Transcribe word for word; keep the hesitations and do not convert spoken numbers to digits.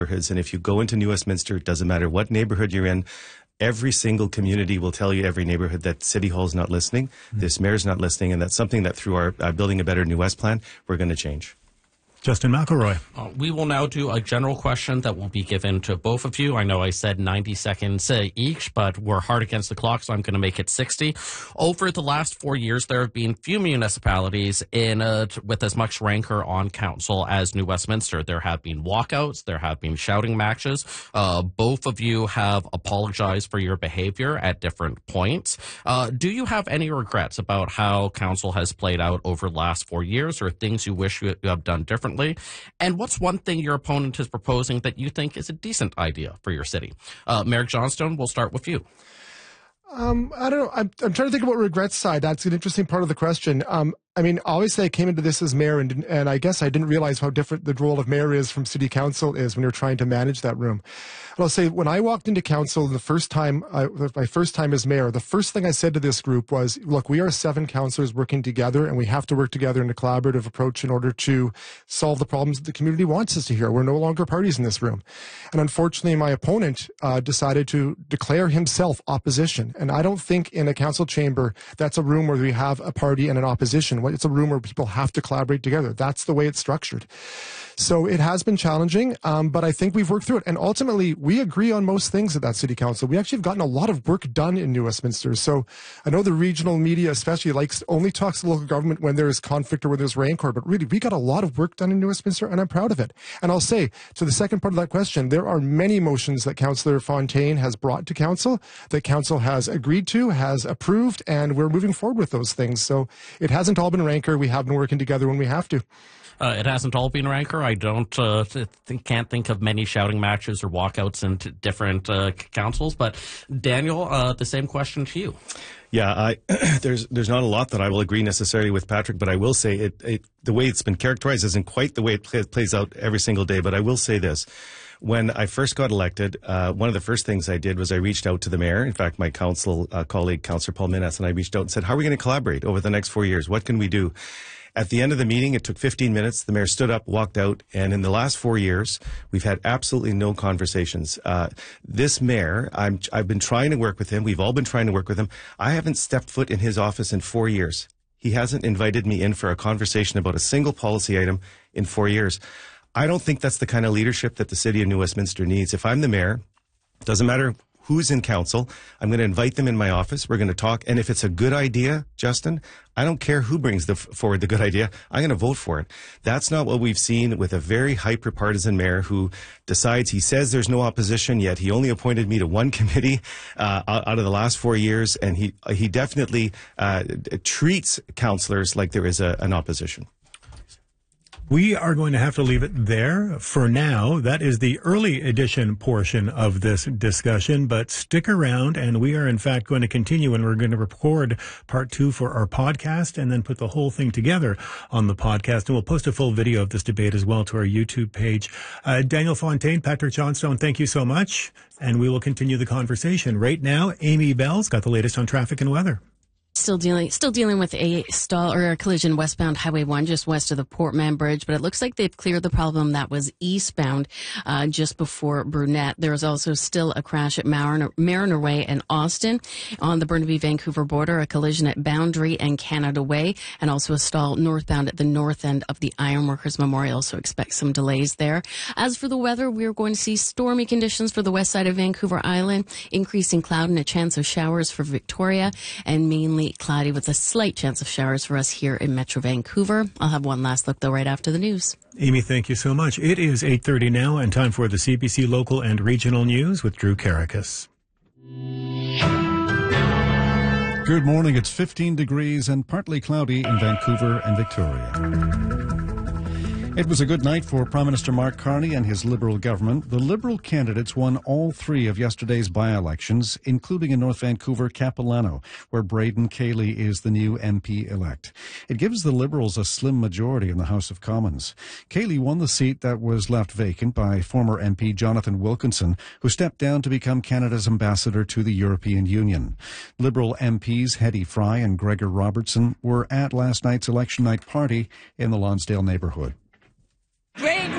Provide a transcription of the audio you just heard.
neighborhoods. And if you go into New Westminster, it doesn't matter what neighborhood you're in, every single community will tell you, every neighborhood, that City Hall's not listening, mm-hmm. this mayor's not listening, and that's something that through our uh, Building a Better New West plan, we're going to change. Justin McElroy. Uh, we will now do a general question that will be given to both of you. I know I said ninety seconds uh, each, but we're hard against the clock, so I'm going to make it sixty. Over the last four years, there have been few municipalities in uh, with as much rancor on council as New Westminster. There have been walkouts. There have been shouting matches. Uh, both of you have apologized for your behavior at different points. Uh, do you have any regrets about how council has played out over the last four years, or things you wish you have done differently? And what's one thing your opponent is proposing that you think is a decent idea for your city? Uh, Mayor Johnstone, we'll start with you. Um, I don't know. I'm, I'm trying to think about regrets side. That's an interesting part of the question. Um, I mean, obviously I came into this as mayor, and, and I guess I didn't realize how different the role of mayor is from city council is when you're trying to manage that room. And I'll say, when I walked into council the first time, I, my first time as mayor, the first thing I said to this group was, look, we are seven councillors working together, and we have to work together in a collaborative approach in order to solve the problems that the community wants us to hear. We're no longer parties in this room. And unfortunately, my opponent uh, decided to declare himself opposition. And I don't think in a council chamber that's a room where we have a party and an opposition. It's a room where people have to collaborate together. That's the way it's structured. So it has been challenging, um, but I think we've worked through it. And ultimately, we agree on most things at that city council. We actually have gotten a lot of work done in New Westminster. So I know the regional media especially likes only talks to local government when there is conflict or when there's rancor, but really we got a lot of work done in New Westminster, and I'm proud of it. And I'll say, to the second part of that question, there are many motions that Councillor Fontaine has brought to council, that council has agreed to, has approved, and we're moving forward with those things. So it hasn't all been rancor. We have been working together when we have to. Uh, it hasn't all been rancor. I don't uh, th- can't think of many shouting matches or walkouts in t- different uh, councils. But Daniel, uh, the same question to you. Yeah, I, there's there's not a lot that I will agree necessarily with Patrick, but I will say it, it the way it's been characterized isn't quite the way it play, plays out every single day. But I will say this. When I first got elected, uh, one of the first things I did was I reached out to the mayor. In fact, my council uh, colleague, Councillor Paul Minnes, and I reached out and said, how are we going to collaborate over the next four years? What can we do? At the end of the meeting, it took fifteen minutes. The mayor stood up, walked out, and in the last four years, we've had absolutely no conversations. Uh, this mayor, I'm, I've been trying to work with him. We've all been trying to work with him. I haven't stepped foot in his office in four years. He hasn't invited me in for a conversation about a single policy item in four years. I don't think that's the kind of leadership that the city of New Westminster needs. If I'm the mayor, doesn't matter who's in council, I'm going to invite them in my office. We're going to talk. And if it's a good idea, Justin, I don't care who brings the, forward the good idea. I'm going to vote for it. That's not what we've seen with a very hyper-partisan mayor who decides, he says there's no opposition, yet he only appointed me to one committee uh, out of the last four years. And he, he definitely uh, treats councillors like there is a, an opposition. We are going to have to leave it there for now. That is the early edition portion of this discussion, but stick around, and we are in fact going to continue, and we're going to record part two for our podcast and then put the whole thing together on the podcast. And we'll post a full video of this debate as well to our YouTube page. Uh, Daniel Fontaine, Patrick Johnstone, thank you so much. And we will continue the conversation. Right now, Amy Bell's got the latest on traffic and weather. Still dealing, still dealing with a stall or a collision westbound Highway one just west of the Portman Bridge, but it looks like they've cleared the problem that was eastbound uh, just before Brunette. There is also still a crash at Mariner, Mariner Way and Austin on the Burnaby-Vancouver border, a collision at Boundary and Canada Way, and also a stall northbound at the north end of the Ironworkers Memorial, so expect some delays there. As for the weather, we're going to see stormy conditions for the west side of Vancouver Island, increasing cloud and a chance of showers for Victoria, and mainly cloudy with a slight chance of showers for us here in Metro Vancouver. I'll have one last look, though, right after the news. Amy, thank you so much. It is eight thirty now, and time for the C B C Local and Regional News with Drew Karakas. Good morning. It's fifteen degrees and partly cloudy in Vancouver and Victoria. It was a good night for Prime Minister Mark Carney and his Liberal government. The Liberal candidates won all three of yesterday's by-elections, including in North Vancouver, Capilano, where Braden Cayley is the new M P-elect. It gives the Liberals a slim majority in the House of Commons. Cayley won the seat that was left vacant by former M P Jonathan Wilkinson, who stepped down to become Canada's ambassador to the European Union. Liberal M Ps Hedy Fry and Gregor Robertson were at last night's election night party in the Lonsdale neighbourhood. Great